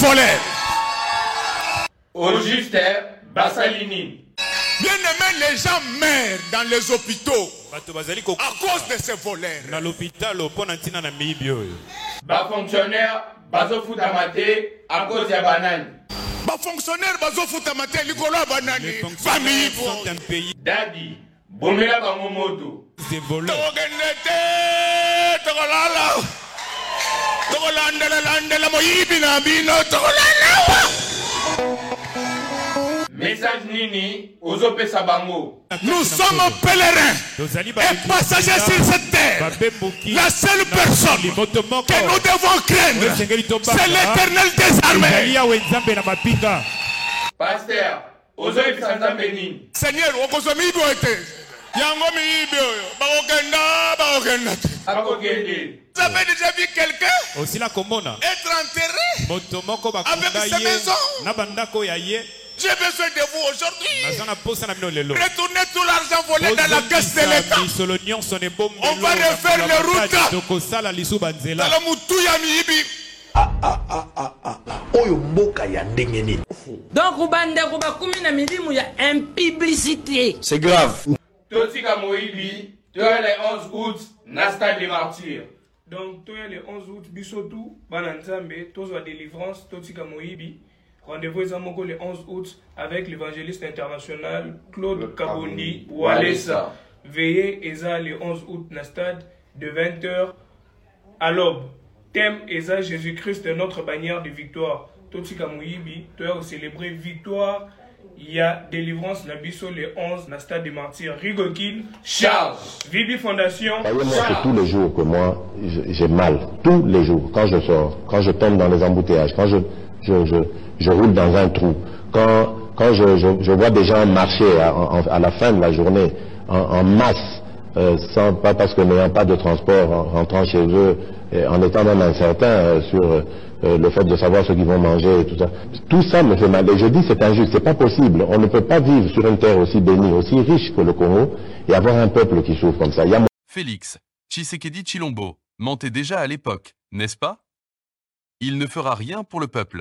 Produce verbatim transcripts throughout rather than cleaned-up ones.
voleurs. Au juste, Bassalini. Bien aimé, les gens meurent dans les hôpitaux à cause de ces voleurs. Dans l'hôpital, Bas fonctionnaire, bazo foutamate à cause de banane. Bas fonctionnaire, bazo foutamate likolo banane. Famille sont un pays. Daddy, bomela bangomoto. Des voleurs. Togenete, togolala. Togolandela landela moyibi na bino togolala. Message Nini, Ozope Sabango. Nous sommes pèlerins et passagers sur cette terre. La seule personne que nous devons craindre, c'est l'Éternel des armées. Pasteur, Ozope Sanzambeni. Seigneur, Okozomi Boete. Yangomi Ibio, Baokenda, Baokenda. Akokende. Vous avez déjà vu quelqu'un aussi la commune être enterré avec ses maisons? J'ai besoin de vous aujourd'hui. Retournez tout l'argent volé dans la caisse de l'État. On va refaire les routes. Dans le Moutouya Miibi. Ah ah ah ah ah. Oyo mboka ya ndengeni. Donc ubande kuba kumi na milimu ya impiblicité. C'est grave. Totika Moibi, tu as les onze août, Nasta des martyrs. Donc tu as les onze août, Bisotou, Bananzambe, Tozo délivrance, Totika Moibi. Rendez-vous le onze août avec l'évangéliste international Claude Kabondi Walesa. Veillez Eza le onze août na stade de vingt heures à l'aube. Thème Eza Jésus-Christ est notre bannière de victoire. Totika Mouyibi, tu as célébré victoire. Il y a délivrance na biso le onze na stade des martyrs. Rigokin, Charles, Vibi Fondation. Voyez-moi que tous les jours que moi j'ai mal, tous les jours, quand je sors, quand je tombe dans les embouteillages, quand je je, je je roule dans un trou. Quand, quand je, je, je vois des gens marcher à, à, à la fin de la journée en, en masse, euh, sans, pas parce que n'ayant pas de transport, en rentrant chez eux, et en étant même incertain euh, sur euh, le fait de savoir ce qu'ils vont manger et tout ça. Tout ça me fait mal. Et je dis c'est injuste, c'est pas possible. On ne peut pas vivre sur une terre aussi bénie, aussi riche que le Congo et avoir un peuple qui souffre comme ça. Il y a... Félix Tshisekedi Tshilombo mentait déjà à l'époque, n'est-ce pas? Il ne fera rien pour le peuple.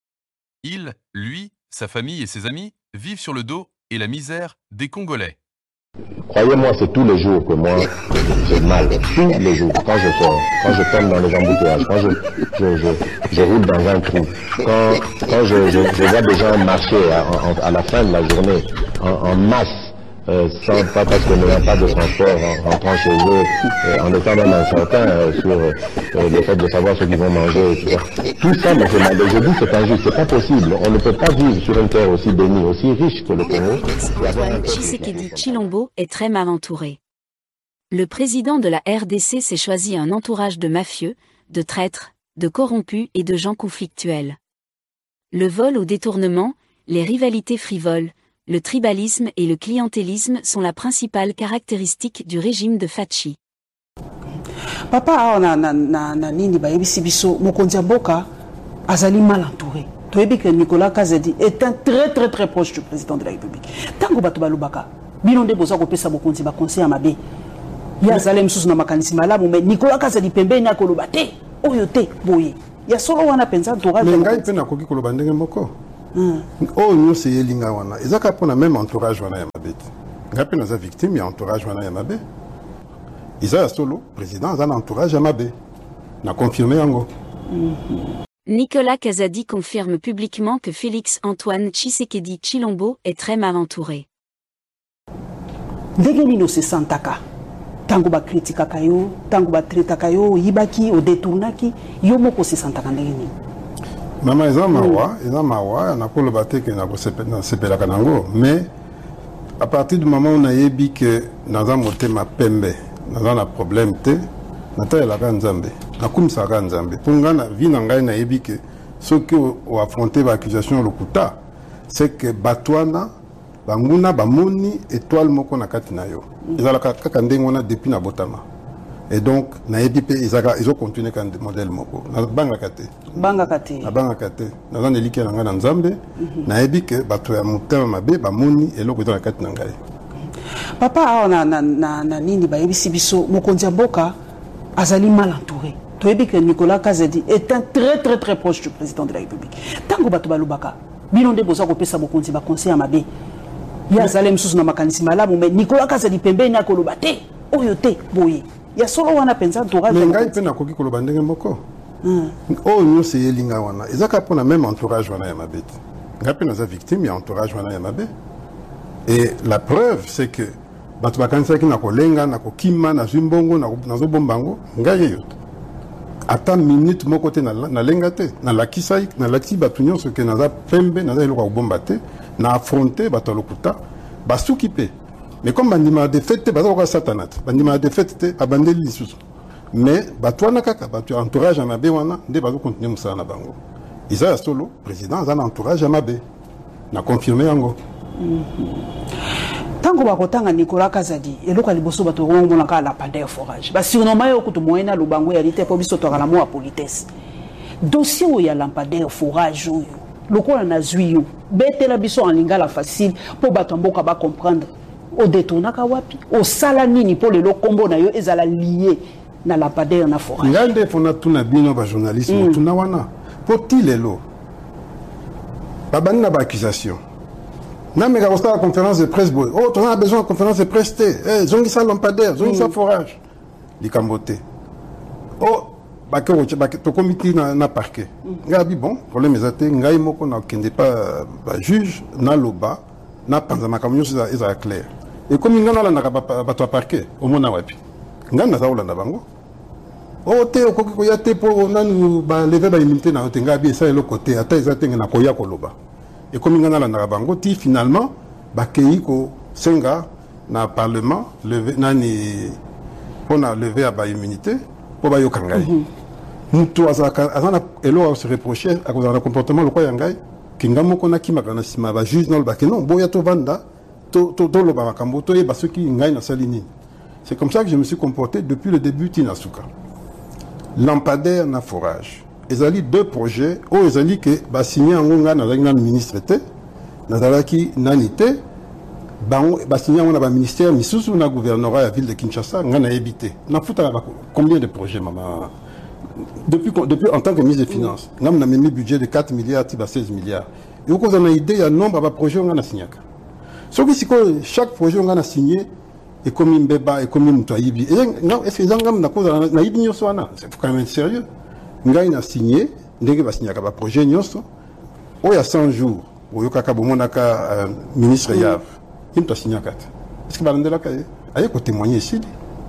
Il, lui, sa famille et ses amis vivent sur le dos et la misère des Congolais. Croyez-moi, c'est tous les jours que moi j'ai mal. Tous les jours, quand je sors, quand je tombe dans les embouteillages, quand je, je, je, je roule dans un trou, quand, quand je, je, je vois des gens marcher à, à, à la fin de la journée en, en masse, Euh, sans, pas parce que n'ayant pas de transport en rentrant chez eux, euh, en étant même incertain euh, sur euh, le fait de savoir ce qu'ils vont manger et tout ça. Tout ça me fait mal. Et je dis c'est injuste, c'est pas possible. On ne peut pas vivre sur une terre aussi bénie, aussi riche que le Congo. Antoine Tshisekedi Tshilombo est très mal entouré. Le président de la R D C s'est choisi un entourage de mafieux, de traîtres, de corrompus et de gens conflictuels. Le vol au détournement, les rivalités frivoles, le tribalisme et le clientélisme sont la principale caractéristique du régime de Fachi. Papa, na na na na nini ba yebisi biso mokonzi mboka azali mal entouré. Toyebi que Nicolas Kazadi est un très très très proche du président de la République. Tango bato balubaka, bino nde boza kopesa mokonzi ba conseil à mabe. Ya zalem susu na makanisi malamu mais Nicolas Kazadi pembeni na koloba te, oyo te boye. Ya solo wana penza entourage. Mais ngai pe na koki koloba ndenge moko. Oh nous c'est yelinga wana ezaka pona même entourage wana ya mabeti ngapi naza victime ya entourage wana ya mabe isa solo président za entourage ya mabe na confirmer yango. Nicolas Kazadi confirme publiquement que Félix Antoine Tshisekedi Tshilombo est très mal entouré. Ndenge nino se santaka tango ba kritikaka yo tango ba traitaka yo yibaki o détournaki yo moko se santaka ndenge nini? Maman eza mawa, eza mawa, na kolo bateke na sepela kanango, mais à partir du moment où on a yebi que dans un motema pembe, dans un problème te, na ta la nzambe, na kumsa ka nzambe. Ponga na vie na ngai na yebi que ceux qui ont affronté l'accusation lokuta, c'est que batwana banguna bamoni étoile moko na kati na yo. Ezala kaka ndenge wana depuis na botama. Et donc, na édipe, ils ont continué quand le modèle moko. Na banga kate. Banga kate. Na banga kate. Na zan eliki na ngana nzambe. Na édipe, bato ya mutema mabe, ba moni, et l'oko dans kate na ngai. Papa, na na na na nini ba yebisi biso mokonzi mboka azali mal entouré. Tu as dit que Nicolas Kazedi est un très très très proche du président de la République. Tango Batouba Lubaka, Bilonde Boza Kopesa Bokonzi ba conseil à Mabé. Il y a Zalem Sous na makanisi malamu mais Nicolas Kazedi Pembe na kolobate. Oyote boye. Il y a solo wana pensa entourage. Mais ngai pe na koki koloba ndenge moko. Oh nous c'est yelinga wana. Ezaka pona même entourage wana ya Mabé. Ngai pe na za victime ya entourage wana ya Mabé. Et la preuve c'est que bato bakanisa ki na kolenga na kokima na zimbongo na na zobombango ngai yote. Ata minute moko te na na lenga te na lakisai na laki bato nyonso ke naza pembe naza eloko ya kobomba te na affronter bato lokuta basuki pe mais comme bandima de fête baza ko satana bandima de fête te abandeli lisusu mais bato wana kaka bato entourage ya mabe wana nde bazo continuer musala na bango isa ya solo président aza na entourage ya mabe na confirmer yango. Tango bakotanga Nicolas Kazadi eloko liboso bato ngomona ka la pandeur forage ba surnommer yo kutu moyena lubango ya lite po biso to kala mo politesse dossier o ya lampadaire forage oyo lokola na zuyo betela biso en lingala facile po bato mboka ba comprendre o détournaka wapi o sala nini po le lokombo na yo ezala lié na lampadaire na forage ngande fona tuna bino ba journalisme tuna wana po tilelo ba banna ba accusation. Non, mais quand on a la conférence de presse, oh, on a besoin de conférence de presse, eh, zongi sa lampadaire, zongi sa forage. Les cambotés. Oh, bah, que tu comité na parquet. Gabi, bon, problème est athée, ngai moko na kende pas juge, na loba, na panzama kamyo, c'est clair. Et comme il y a là, na toi parquet, au mona wapi. Ngai na zaoula na bango. Oh, te, au koko ya te, pour on a nous, bah, lever ba immunité na otengabi, ça est le côté, ata ils atteignent na koya koloba. Et comme il y a dans la bango, finalement, bakei ko senga na parlement levé nani on a levé à ba immunité pour ba yokangai. Mutu azaka azana elo se reprocher à cause de comportement le quoi yangai kingamo kona kimakana sima ba juge non le baké non boya to vanda to to to lo ba makambo to e ba ceux qui ngai na salini. C'est comme ça que je me suis comporté depuis le début Tinasuka. Lampadaire na forage. Ils ont deux projets où ils ont dit que bah signé en Gonga dans un ministre té dans la qui nanité bah bah signé en un ministère misusu na gouvernorat la ville de Kinshasa on a évité na fouta combien de projets maman depuis depuis en tant que ministre des finances on a mis budget de quatre milliards à seize milliards et au cause on a idée il y a nombre de projets on a signé ce qui c'est que chaque projet on a signé et comme une béba et comme une toyibi et non est-ce que ils na cause na ibi nyoso ana c'est quand même sérieux. Ngai na signé ndenge ba signé ka ba projet nyonso o ya cent jours o yo kaka bomonaka ministre Yav il t'a signé kat est-ce que ba ndela ka aye ko témoigner ici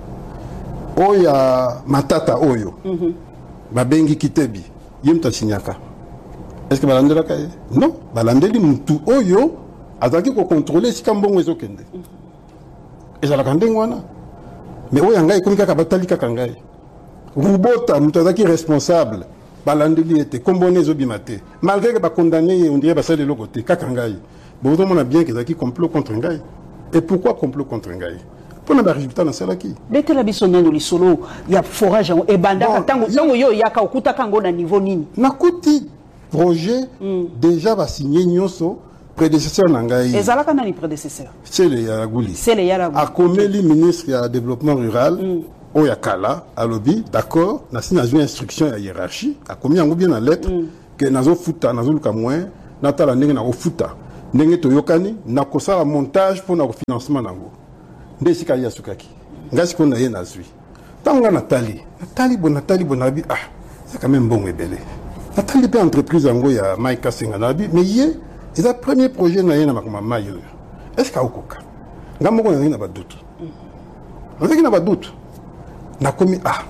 o ya matata oyo ba bengi kitebi il t'a signé ka est-ce que ba ndela ka non ba landeli mutu oyo azaki ko contrôler si kambongo ezokende ezala kandengo wana mais o ya ngai komika ka batali kaka ngai Rubota, Moutazaki responsable, Balandeli était comboné Zobimate. Malgré que condamné, on dirait que c'est de l'autre côté, Kakangaï. Bon, on a bien qu'ils ont complot contre Ngaï. Et pourquoi complot contre Ngaï? Pour le résultat dans celle qui. Dès que la bisonne dans les solos, il y a forage et banda, tant que yo y a Kaukuta Kango na niveau nini. Nakuti projet déjà va signer Nyoso. Prédécesseur Nangaï. Et Zalaka n'a ni prédécesseur. C'est le Yaragouli. C'est le Yaragouli. A Komeli, ministre du développement rural. Oyakala, à lobby, d'accord, n'a signé une instruction à hiérarchie, a commis en bien en lettre, que nazo futa, nazo luka moins, natala nenge na futa, nenge to yokani, na kosa montage pour na financement nango. Ndesika ya sukaki. Ngasi ko na ye na zui. Tanga Nathalie, Nathalie bon Nathalie bonabi, ah, c'est quand même bon et belle. Nathalie pe entreprise nango ya Maïka Senganabi, mais yé, c'est le premier projet na ye na makoma mayo. Est-ce ka okoka? Ngamoko na ba doute. On sait qu'il n'a pas de doute. Na commis ah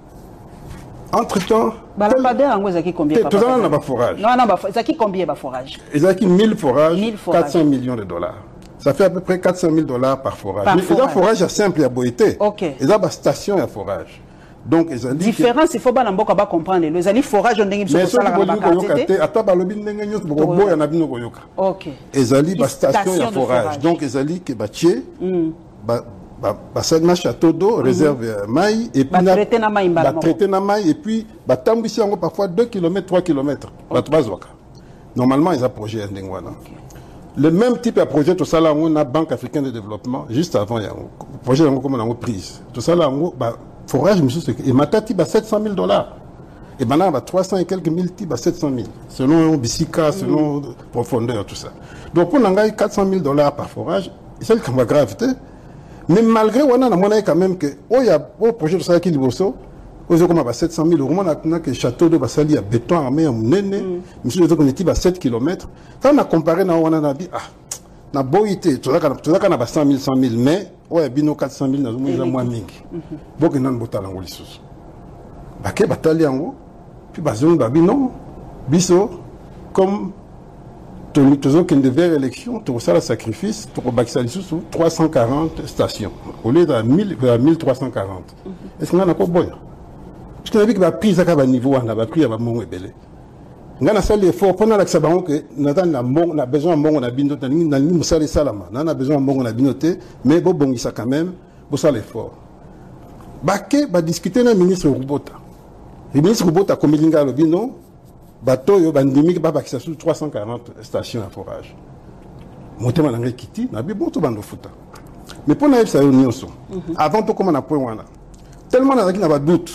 entre temps Balampadaire en gros combien tout ça n'a pas forage non non ça qui combien ba forage ils ont qui mille forages quatre cents millions de dollars ça fait à peu près quatre cent mille dollars par forage par mais forage. Ils ont forage simple à boité OK ils ont station à forage donc ils ont dit différence il faut pas n'importe pas comprendre les ali forage on dingue sur ça la carte ata ba lobi ndenge nyos bo boya na bino koyoka OK ils ont dit station à forage donc ils ont dit que batier ba Basad na château d'eau, réserve maï, et puis traité na maï, traité na maï, et puis tambisi yango parfois deux kilomètres, trois kilomètres. Normalement, ils ont projet Ndengwana. Le même type de projet, tout ça là, on a Banque africaine de développement, juste avant, le projet yango comme on a prise. Tout ça là, forage et matati ba sept cent mille dollars et maintenant ba trois cents et quelques mille ti ba sept cent mille selon bisika selon mm. profondeur tout ça donc pour nangai quatre cent mille dollars par forage c'est le cas gravité mais malgré on a monnaie quand même que oh y a au projet de ça qui liboso aux comme ba sept cent mille euros on a que château de Basali à béton armé à Munene monsieur de qu'on était ba sept kilomètres quand on a comparé na on a dit ah na boité tout ça tout ça na cent mille cent mille mais ouais bino quatre cent mille na zo moins mingi boke nan botala ngoli susu bake batali yango puis bazon babino biso comme tout toujours qu'une devait élection tout ça le sacrifice pour bakisa susu trois cent quarante stations au lieu de mille mille trois cent quarante est-ce qu'on a pas boya parce que la vie qui va prise à ba niveau on a pris à ba mongo ebele ngana sali effort pendant la sabango que natan na mbongo na besoin mbongo na bino tani na ni musali salama na na besoin mbongo na binoté mais bo bongisa quand même bo sala effort baké ba discuter na ministre Rubota le ministre Rubota comme linga lo bino bato yo bandimi ba bakisa sur trois cent quarante stations à forage motema na kiti na bi bon to bando futa mais pour na ça nyonso avant to comme na point wana tellement na zaki na ba doute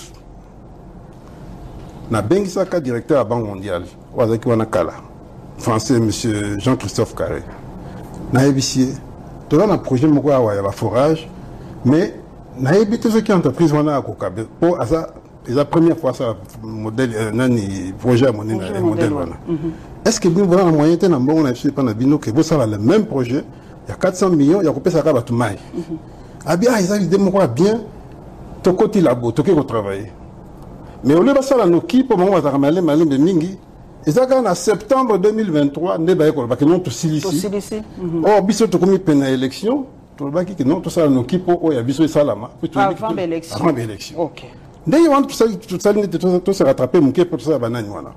na bengisaka directeur à Banque mondiale wazaki wana kala français monsieur Jean-Christophe Carré na ébicier tout dans un projet moko ya ba forage mais na ébité ce qui entreprise wana akokabe pour ça c'est la première fois ça modèle nani projet monnaie modèle wana est-ce que nous voilà moyen té na mbongo na biso pas na bino que vous ça le même projet il y a quatre cents millions il y a kopesa ka batu mai ah bien ils ont idée moko bien to côté labo to ko travailler mais au lieu de ça, la Noki, pour le moment, on va ramener malin de Mingi. Et ça, en septembre deux mille vingt-trois, on va parce que non, tout ici. Or, biso to comme peine élection, tout le baki que non, tout ça, la Noki, pour oh, il y a biso salama. Avant l'élection. Avant l'élection. Ok. D'ailleurs, tout ça, tout ça, tout se rattraper, mon pour tout ça, banane, voilà.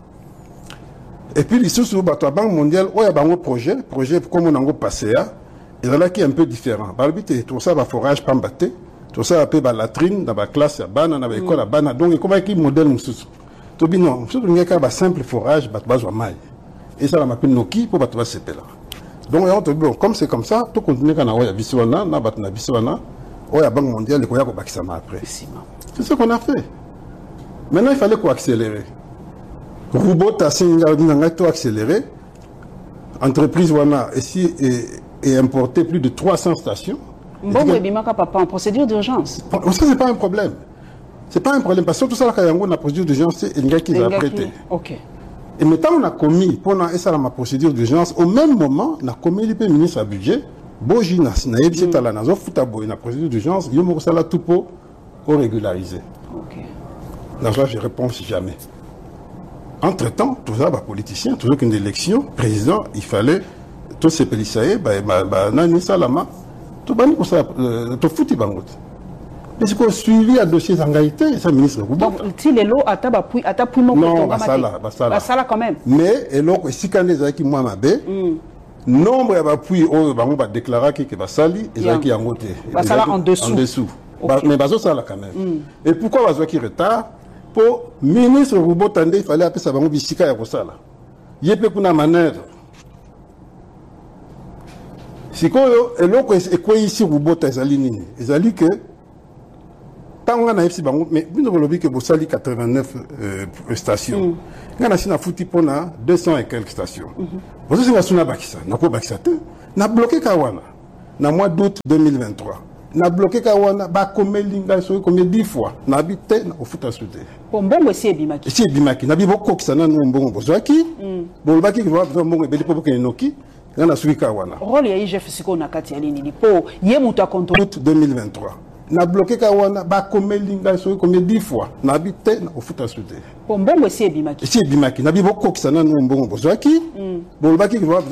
Et puis, les sous bateau à Banque mondiale, oh, il y a un projet, projet comme on a passé à, et là, qui est un peu différent. Par le but, tout ça, va forage, pas battre. Tout ça appelle la latrine dans la classe, dans l'école, dans donc comment est-ce modèle mususu to bino mususu ngeka ba simple forage ba bazwa mai et ça la m'appelle Noki pour ba to sepela donc on te bon comme c'est comme ça tout continuer kana oya biswana na ba na biswana oya Banque mondiale ko ya ko bakisa ma après c'est ce qu'on a fait maintenant il fallait quoi accélérer Rubota singa dinanga to accélérer entreprise wana ici et, et importer plus de trois cents stations. Bon, oui, Bimaka papa en procédure d'urgence. Ça c'est pas un problème. C'est pas un problème parce que tout ça là quand on a procédure d'urgence c'est une gars qui va prêter. OK. Et maintenant on a commis pendant et ça la procédure d'urgence au même moment on a commis le ministre à budget Bojina na yebisi tala na zo futa boy na procédure d'urgence yo mo sala tout pour régulariser. OK. Là je réponds si jamais. Entre-temps, tout ça, bah, politicien, toujours qu'une élection, président, il fallait tous ces policiers, bah, bah, bah, nani salama. Tout le monde tout foutu bangot. Mais c'est qu'on suivi à dossier d'engagité, ça ministre. Donc, si les lots à tabac, à tabac, non, bah ça là, bah ça là. Bah ça là quand même. Mais et donc si quand les qui moi m'abé, nombre d'appui au bango va déclarer que va sali et ça qui en côté. Bah ça là en dessous. En dessous. Mais bah ça là quand même. Et pourquoi va qui retard? Pour ministre Rubotande, il fallait appeler ça bango bisika ya kosala. Yepe kuna manœuvre. Si quoi eloko et quoi ici Rubota ezali nini ezali que tant on a ici bango mais bino bolobi que bosali quatre-vingt-neuf euh, stations ngana sina futi pona deux cents et quelques stations vous c'est suna bakisa na ko bakisa te na bloqué kawana na mois d'août deux mille vingt-trois na bloqué kawana ba komelinga so combien dix fois na habité na ofuta soute pour mbongo si ebimaki si ebimaki na bi boko kisana no mbongo bozwaki bolobaki que va mbongo ebeli po ke noki ngana suika wana rôle ya I G F siko na kati ya nini po ye mutu a contrôle août deux mille vingt-trois na bloqué kawana ba komelinga so combien dix fois na habité na ofuta soute pour mbongo si ebimaki si ebimaki na bi boko kisana no mbongo bozwaki bolobaki que va